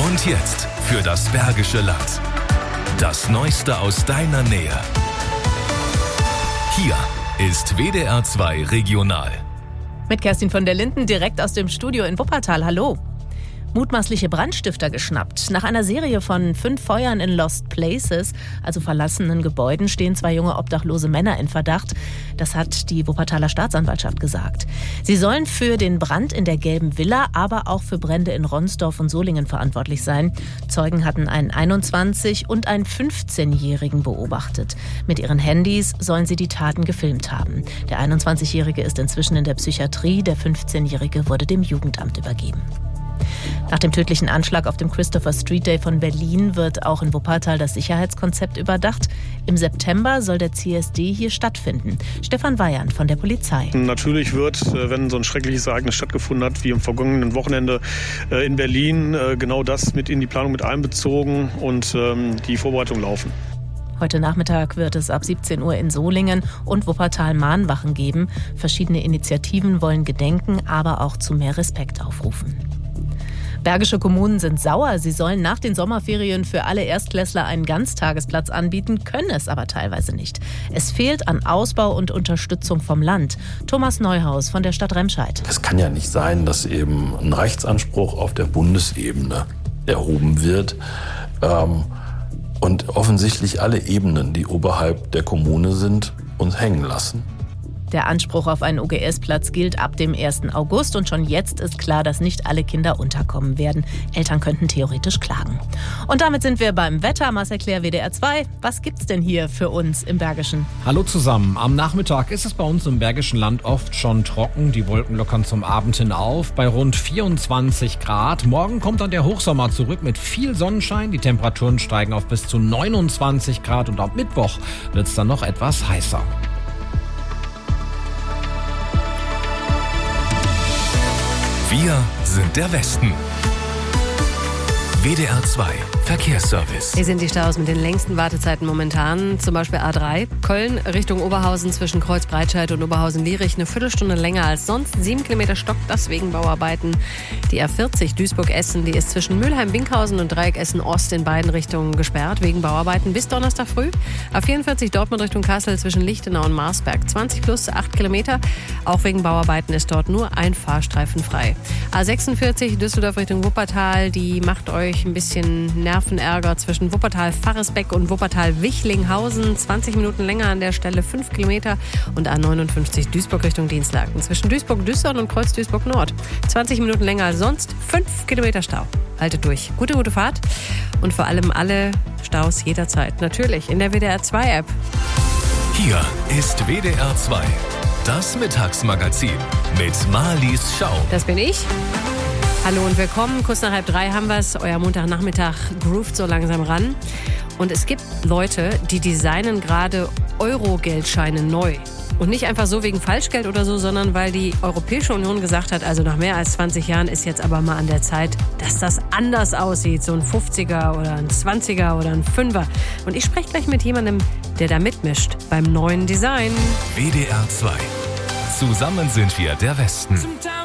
Und jetzt für das Bergische Land. Das Neueste aus deiner Nähe. Hier ist WDR 2 Regional. Mit Kerstin von der Linden direkt aus dem Studio in Wuppertal. Hallo. Mutmaßliche Brandstifter geschnappt. Nach einer Serie von 5 Feuern in Lost Places, also verlassenen Gebäuden, stehen 2 junge obdachlose Männer in Verdacht. Das hat die Wuppertaler Staatsanwaltschaft gesagt. Sie sollen für den Brand in der Gelben Villa, aber auch für Brände in Ronsdorf und Solingen verantwortlich sein. Zeugen hatten einen 21- und einen 15-Jährigen beobachtet. Mit ihren Handys sollen sie die Taten gefilmt haben. Der 21-Jährige ist inzwischen in der Psychiatrie, der 15-Jährige wurde dem Jugendamt übergeben. Nach dem tödlichen Anschlag auf dem Christopher Street Day von Berlin wird auch in Wuppertal das Sicherheitskonzept überdacht. Im September soll der CSD hier stattfinden. Stefan Weyand von der Polizei. Natürlich wird, wenn so ein schreckliches Ereignis stattgefunden hat, wie am vergangenen Wochenende in Berlin, genau das mit in die Planung mit einbezogen und die Vorbereitungen laufen. Heute Nachmittag wird es ab 17 Uhr in Solingen und Wuppertal Mahnwachen geben. Verschiedene Initiativen wollen gedenken, aber auch zu mehr Respekt aufrufen. Bergische Kommunen sind sauer. Sie sollen nach den Sommerferien für alle Erstklässler einen Ganztagesplatz anbieten, können es aber teilweise nicht. Es fehlt an Ausbau und Unterstützung vom Land. Thomas Neuhaus von der Stadt Remscheid. Es kann ja nicht sein, dass eben ein Rechtsanspruch auf der Bundesebene erhoben wird und offensichtlich alle Ebenen, die oberhalb der Kommune sind, uns hängen lassen. Der Anspruch auf einen OGS-Platz gilt ab dem 1. August und schon jetzt ist klar, dass nicht alle Kinder unterkommen werden. Eltern könnten theoretisch klagen. Und damit sind wir beim Wetter. Marcel Claire, WDR 2. Was gibt's denn hier für uns im Bergischen? Hallo zusammen. Am Nachmittag ist es bei uns im Bergischen Land oft schon trocken. Die Wolken lockern zum Abend hin auf bei rund 24 Grad. Morgen kommt dann der Hochsommer zurück mit viel Sonnenschein. Die Temperaturen steigen auf bis zu 29 Grad und am Mittwoch wird's dann noch etwas heißer. Wir sind der Westen. WDR 2 Verkehrsservice. Hier sind die Staus mit den längsten Wartezeiten momentan. Zum Beispiel A3, Köln Richtung Oberhausen zwischen Kreuzbreitscheid und Oberhausen-Lierich. Eine Viertelstunde länger als sonst. 7 Kilometer Stock, das wegen Bauarbeiten. Die A40 Duisburg-Essen, die ist zwischen Mülheim-Winkhausen und Dreieck Essen-Ost in beiden Richtungen gesperrt. Wegen Bauarbeiten bis Donnerstag früh. A44 Dortmund Richtung Kassel zwischen Lichtenau und Marsberg. 20 plus 8 Kilometer. Auch wegen Bauarbeiten ist dort nur ein Fahrstreifen frei. A46 Düsseldorf Richtung Wuppertal. Die macht euch ein bisschen Nervenärger zwischen Wuppertal-Farresbeck und Wuppertal-Wichlinghausen. 20 Minuten länger an der Stelle, 5 Kilometer. Und A59 Duisburg Richtung Dienstlaken. Zwischen Duisburg-Düssern und Kreuz-Duisburg-Nord. 20 Minuten länger als sonst, 5 Kilometer Stau. Haltet durch. Gute Fahrt. Und vor allem alle Staus jederzeit. Natürlich in der WDR 2 App. Hier ist WDR 2. Das Mittagsmagazin mit Marlies Schau. Das bin ich. Hallo und willkommen. Kurz nach 2:30 haben wir es. Euer Montagnachmittag groovt so langsam ran. Und es gibt Leute, die designen gerade Euro-Geldscheine neu. Und nicht einfach so wegen Falschgeld oder so, sondern weil die Europäische Union gesagt hat, also nach mehr als 20 Jahren ist jetzt aber mal an der Zeit, dass das anders aussieht. So ein 50er oder ein 20er oder ein 5er. Und ich spreche gleich mit jemandem, der da mitmischt beim neuen Design. WDR 2. Zusammen sind wir der Westen.